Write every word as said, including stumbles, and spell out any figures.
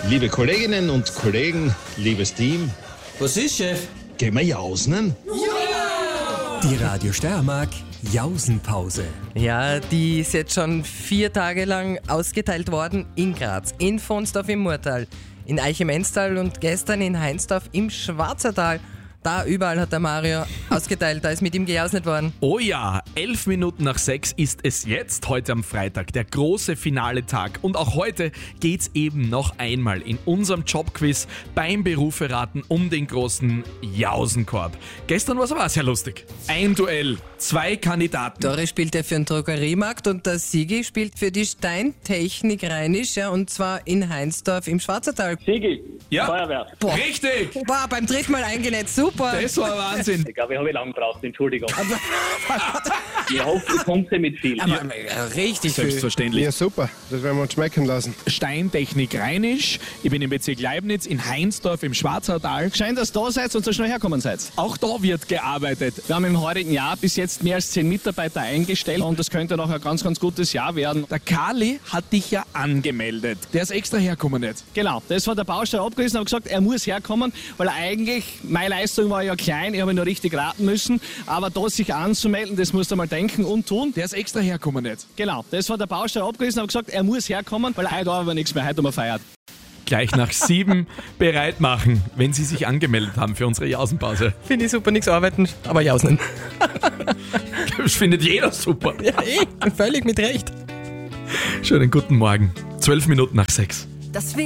Liebe Kolleginnen und Kollegen, liebes Team, Was ist, Chef? gehen wir jausen? Die Radio Steiermark Jausenpause. Ja, die ist jetzt schon vier Tage lang ausgeteilt worden in Graz, in Vonsdorf im Murtal, in Eich im Enstal und gestern in Heinsdorf im Schwarzertal. Da überall hat der Mario ausgeteilt, da ist mit ihm gejausnet worden. Oh ja, elf Minuten nach sechs ist es jetzt, heute am Freitag, der große finale Tag. Und auch heute geht's eben noch einmal in unserem Jobquiz beim Beruferaten um den großen Jausenkorb. Gestern war es aber auch sehr lustig. Ein Duell, zwei Kandidaten. Dore spielt ja für den Drogeriemarkt und der Sigi spielt für die Steintechnik Rheinisch, ja, und zwar in Heinsdorf im Schwarzertal. Sigi, Ja, Feuerwehr. Boah. richtig! Boah, beim dritten Mal eingenetzt, super. Das war Wahnsinn. Ich glaube, ich habe lange gebraucht, Entschuldigung. Ich hoffe, du kommst ja mit viel. Aber äh, richtig viel. Selbstverständlich. Ja, super. Das werden wir uns schmecken lassen. Steintechnik Rheinisch. Ich bin im Bezirk Leibniz in Heinsdorf im Schwarzertal. Scheint, dass ihr da seid und so schnell herkommen seid. Auch da wird gearbeitet. Wir haben im heurigen Jahr bis jetzt mehr als zehn Mitarbeiter eingestellt und das könnte noch ein ganz, ganz gutes Jahr werden. Der Kali hat dich ja angemeldet. Der ist extra hergekommen jetzt. Genau, das war der Baustelle abgerissen, habe gesagt, er muss herkommen, weil eigentlich, meine Leistung war ja klein, ich habe ihn nur richtig raten müssen, aber da sich anzumelden, das musst du mal denken und tun. Der ist extra hergekommen jetzt. Genau, das war der Baustelle abgerissen, habe gesagt, er muss herkommen, weil heute aber nichts mehr, heute haben wir feiert. Gleich nach sieben bereit machen, wenn Sie sich angemeldet haben für unsere Jausenpause. Finde ich super, nichts arbeiten, aber jausen. Das findet jeder super. Ja, eh, völlig mit Recht. Schönen guten Morgen. Zwölf Minuten nach sechs. Das